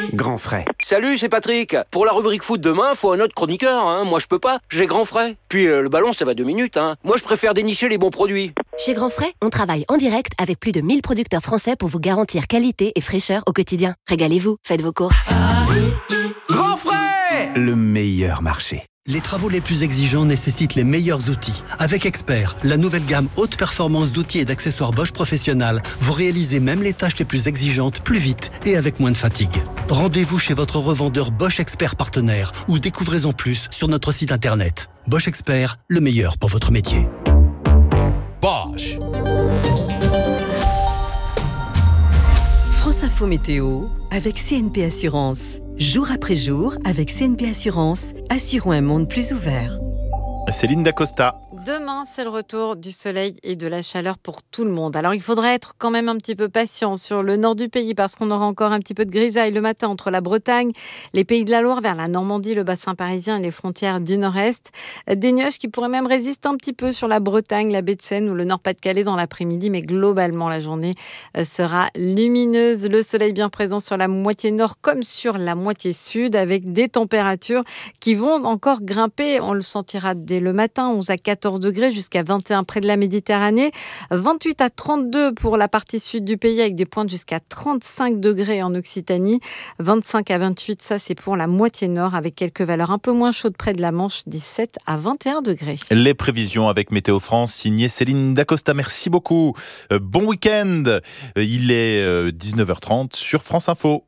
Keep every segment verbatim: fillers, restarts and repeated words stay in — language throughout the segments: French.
Grand frais. Salut, c'est Patrick. Pour la rubrique foot demain, faut un autre chroniqueur. Hein. Moi, je peux pas. J'ai Grand frais. Puis euh, le ballon, ça va deux minutes. Hein. Moi, je préfère dénicher les bons produits. Chez Grand frais, on travaille en direct avec plus de mille producteurs français pour vous garantir qualité et fraîcheur au quotidien. Régalez-vous, faites vos courses. Grand frais, le meilleur marché. Les travaux les plus exigeants nécessitent les meilleurs outils. Avec Expert, la nouvelle gamme haute performance d'outils et d'accessoires Bosch Professionnal, vous réalisez même les tâches les plus exigeantes plus vite et avec moins de fatigue. Rendez-vous chez votre revendeur Bosch Expert partenaire ou découvrez-en plus sur notre site internet. Bosch Expert, le meilleur pour votre métier. Bosch. France Info Météo avec C N P Assurance. Jour après jour, avec C N P Assurance, assurons un monde plus ouvert. Céline Dacosta. Demain, c'est le retour du soleil et de la chaleur pour tout le monde. Alors, il faudra être quand même un petit peu patient sur le nord du pays parce qu'on aura encore un petit peu de grisaille le matin entre la Bretagne, les Pays de la Loire, vers la Normandie, le bassin parisien et les frontières du nord-est. Des nuages qui pourraient même résister un petit peu sur la Bretagne, la baie de Seine ou le Nord-Pas-de-Calais dans l'après-midi. Mais globalement, la journée sera lumineuse. Le soleil bien présent sur la moitié nord comme sur la moitié sud avec des températures qui vont encore grimper. On le sentira dès le matin, onze à quatorze degrés jusqu'à vingt et un près de la Méditerranée, vingt-huit à trente-deux pour la partie sud du pays avec des pointes jusqu'à trente-cinq degrés en Occitanie, vingt-cinq à vingt-huit, ça c'est pour la moitié nord avec quelques valeurs un peu moins chaudes près de la Manche, dix-sept à vingt et un degrés. Les prévisions avec Météo France, signé Céline Dacosta, merci beaucoup. Euh, bon week-end, euh, il est euh, dix-neuf heures trente sur France Info.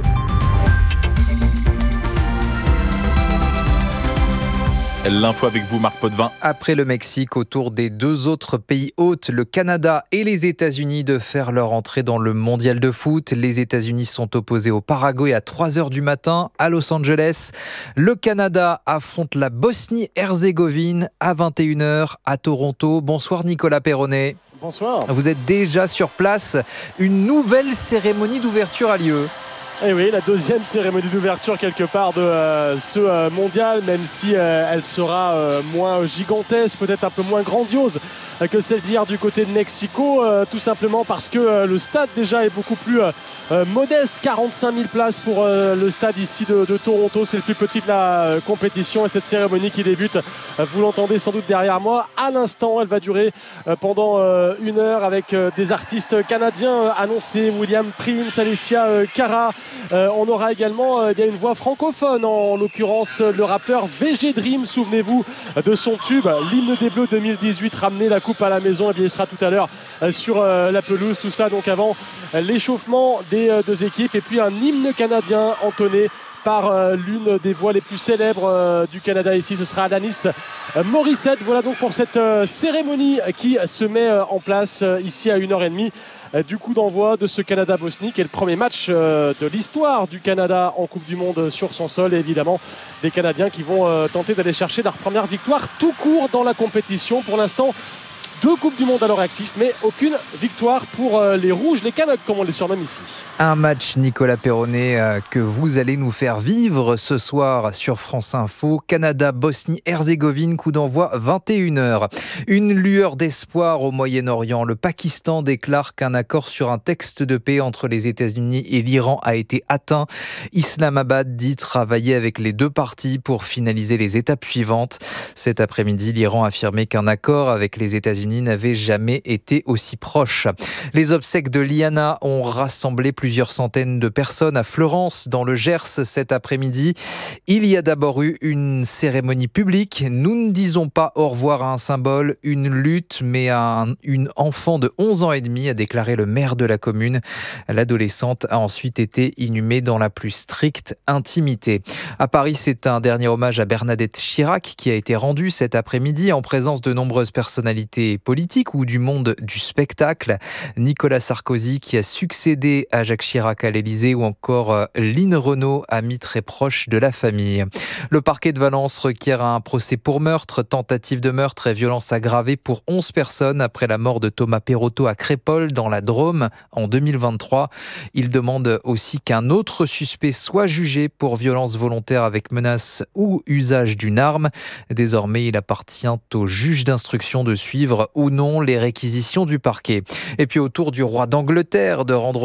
L'info avec vous, Marc Potvin. Après le Mexique, au tour des deux autres pays hôtes, le Canada et les États-Unis, de faire leur entrée dans le mondial de foot. Les États-Unis sont opposés au Paraguay à trois heures du matin à Los Angeles. Le Canada affronte la Bosnie-Herzégovine à vingt et une heures à Toronto. Bonsoir Nicolas Perronnet. Bonsoir. Vous êtes déjà sur place. Une nouvelle cérémonie d'ouverture a lieu. Et oui, la deuxième cérémonie d'ouverture quelque part de euh, ce euh, mondial, même si euh, elle sera euh, moins gigantesque, peut-être un peu moins grandiose euh, que celle d'hier du côté de Mexico, euh, tout simplement parce que euh, le stade déjà est beaucoup plus euh, euh, modeste, quarante-cinq mille places pour euh, le stade ici de, de Toronto, c'est le plus petit de la euh, compétition et cette cérémonie qui débute, euh, vous l'entendez sans doute derrière moi, à l'instant elle va durer euh, pendant euh, une heure avec euh, des artistes canadiens euh, annoncés, William Prince, Alicia euh, Cara. Euh, on aura également euh, bien une voix francophone, en, en l'occurrence euh, le rappeur V G Dream, souvenez-vous euh, de son tube, l'hymne des Bleus deux mille dix-huit, ramener la coupe à la maison, et bien il sera tout à l'heure euh, sur euh, la pelouse, tout cela donc avant euh, l'échauffement des euh, deux équipes, et puis un hymne canadien entonné par euh, l'une des voix les plus célèbres euh, du Canada ici, ce sera Alanis euh, Morissette. Voilà donc pour cette euh, cérémonie qui se met euh, en place euh, ici à une heure trente euh, du coup d'envoi de ce Canada-Bosnie, qui est le premier match euh, de l'histoire du Canada en Coupe du Monde sur son sol, et évidemment des Canadiens qui vont euh, tenter d'aller chercher leur première victoire tout court dans la compétition. Pour l'instant, deux Coupes du Monde à leur actif, mais aucune victoire pour euh, les Rouges, les Canucks comme on les surnomme ici. Un match, Nicolas Perronnet, euh, que vous allez nous faire vivre ce soir sur France Info. Canada-Bosnie-Herzégovine, coup d'envoi vingt et une heures. Une lueur d'espoir au Moyen-Orient. Le Pakistan déclare qu'un accord sur un texte de paix entre les États-Unis et l'Iran a été atteint. Islamabad dit travailler avec les deux parties pour finaliser les étapes suivantes. Cet après-midi, l'Iran a affirmé qu'un accord avec les États-Unis n'avait jamais été aussi proche. Les obsèques de Liana ont rassemblé plusieurs centaines de personnes à Fleurance, dans le Gers, cet après-midi. Il y a d'abord eu une cérémonie publique. Nous ne disons pas au revoir à un symbole, une lutte, mais à un, une enfant de onze ans et demi, a déclaré le maire de la commune. L'adolescente a ensuite été inhumée dans la plus stricte intimité. À Paris, c'est un dernier hommage à Bernadette Chirac qui a été rendu cet après-midi en présence de nombreuses personnalités politiques ou du monde du spectacle. Nicolas Sarkozy qui a succédé à Jacques Chirac à l'Élysée, ou encore Lynn Renaud, amie très proche de la famille. Le parquet de Valence requiert un procès pour meurtre, tentative de meurtre et violence aggravée pour onze personnes après la mort de Thomas Perotto à Crépol dans la Drôme en deux mille vingt-trois. Il demande aussi qu'un autre suspect soit jugé pour violence volontaire avec menace ou usage d'une arme. Désormais, il appartient au juge d'instruction de suivre ou non les réquisitions du parquet. Et puis autour du roi d'Angleterre de rendre